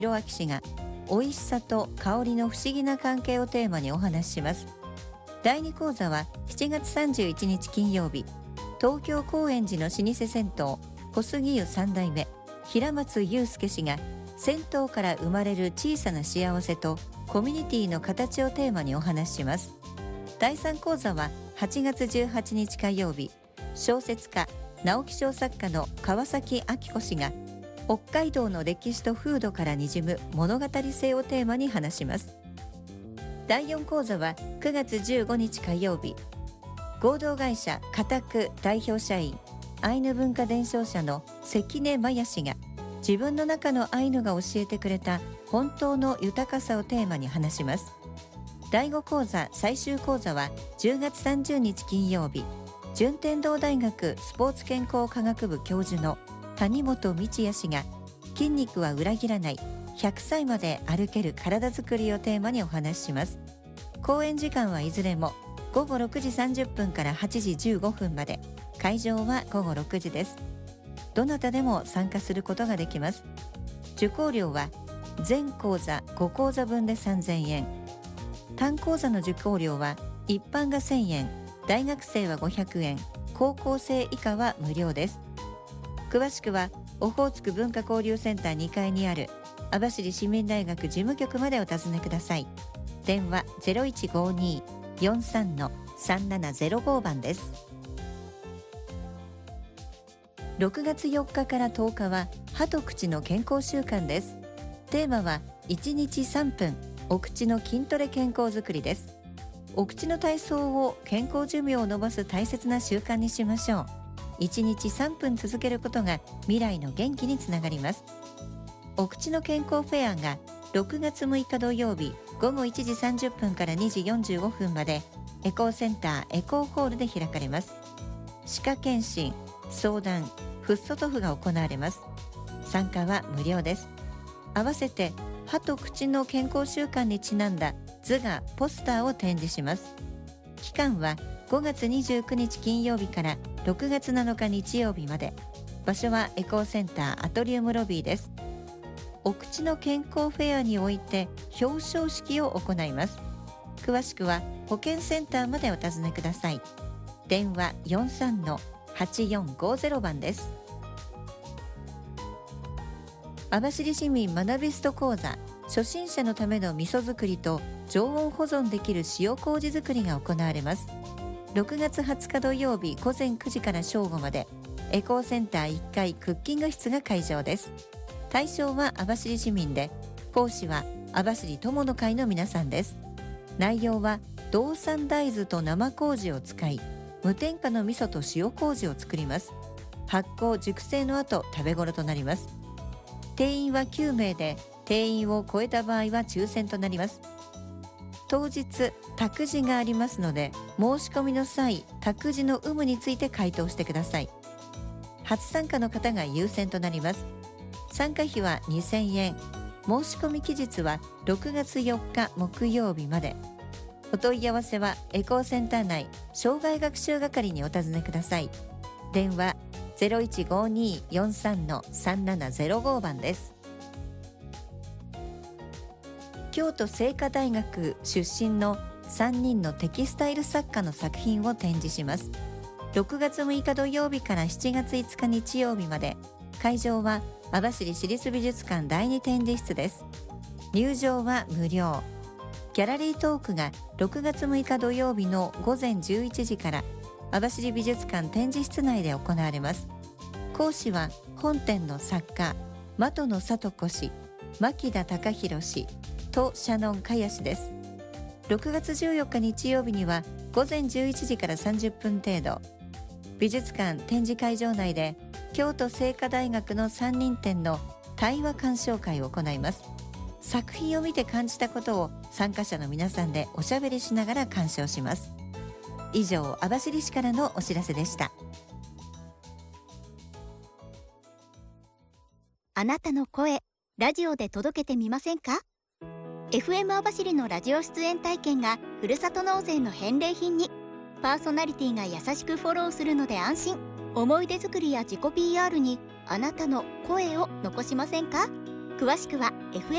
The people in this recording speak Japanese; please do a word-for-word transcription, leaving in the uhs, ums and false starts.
弘明氏が美味しさと香りの不思議な関係をテーマにお話しします。だいに講座はしちがつさんじゅういちにち金曜日、東京高円寺の老舗銭湯小杉湯さん代目平松祐介氏が銭湯から生まれる小さな幸せとコミュニティの形をテーマにお話しします。だいさん講座ははちがつじゅうはちにち火曜日、小説家直木賞作家の川崎明子氏が北海道の歴史と風土からにじむ物語性をテーマに話します。だいよん講座はくがつじゅうごにち火曜日、合同会社固く代表社員アイヌ文化伝承者の関根真也氏が自分の中のアイヌが教えてくれた本当の豊かさをテーマに話します。だいご講座最終講座はじゅうがつさんじゅうにち金曜日、順天堂大学スポーツ健康科学部教授の谷本道也氏が筋肉は裏切らないひゃくさいまで歩ける体づくりをテーマにお話しします。講演時間はいずれもごごろくじさんじゅっぷんからはちじじゅうごふんまで、会場はごごろくじです。どなたでも参加することができます。受講料は全講座ご講座分でさんぜんえん、単講座の受講料は一般がせんえん、大学生はごひゃくえん、高校生以下は無料です。詳しくはオホーツク文化交流センターにかいにある網走市民大学事務局までお尋ねください。電話 ゼロいちごに よんさん さんななゼロご 番です。ろくがつよっかからとおかは歯と口の健康習慣です。テーマはいちにちさんぷんお口の筋トレ健康づくりです。お口の体操を健康寿命を延ばす大切な習慣にしましょう。いちにちさんぷん続けることが未来の元気につながります。お口の健康フェアがろくがつむいか土曜日ごごいちじさんじゅっぷんからにじよんじゅうごふんまでエコーセンターエコーホールで開かれます。歯科検診、相談、フッ素塗布が行われます。参加は無料です。合わせて歯と口の健康習慣にちなんだ図画ポスターを展示します。期間はごがつにじゅうくにち金曜日からろくがつなのか日曜日まで。場所はエコーセンターアトリウムロビーです。お口の健康フェアにおいて表彰式を行います。詳しくは保健センターまでお尋ねください。電話 よんさん はちよんごゼロ 番です。網走市民学びスト講座、初心者のための味噌作りと常温保存できる塩麹作りが行われます。ろくがつはつか土曜日ごぜんくじから正午まで、エコーセンターいっかいクッキング室が会場です。対象は網走市民で、講師は網走友の会の皆さんです。内容は道産大豆と生麹を使い、無添加の味噌と塩麹を作ります。発酵熟成の後食べ頃となります。定員はきゅうめいで、定員を超えた場合は抽選となります。当日託児がありますので、申し込みの際託児の有無について回答してください。初参加の方が優先となります。参加費はにせんえん、申し込み期日はろくがつよっか木曜日まで。お問い合わせはエコーセンター内障害学習係にお尋ねください。電話 ゼロいちごに よんさん さんななゼロご 番です。京都精華大学出身のさんにんのテキスタイル作家の作品を展示します。ろくがつむいか土曜日からしちがついつか日曜日まで。会場は網走市立美術館だいに展示室です。入場は無料。ギャラリートークがろくがつむいか土曜日のごぜんじゅういちじから網走美術館展示室内で行われます。講師は本展の作家的野聡子氏、牧田貴弘氏とシャノン・カヤ氏です。ろくがつじゅうよっか日曜日にはごぜんじゅういちじからさんじゅっぷん程度、美術館展示会場内で京都精華大学のさんにん展の対話鑑賞会を行います。作品を見て感じたことを参加者の皆さんでおしゃべりしながら鑑賞します。以上、網走市からのお知らせでした。 あなたの声、ラジオで届けてみませんか？ エフエム 網走のラジオ出演体験がふるさと納税の返礼品に。パーソナリティが優しくフォローするので安心。思い出作りや自己 ピーアール にあなたの声を残しませんか？詳しくはエフ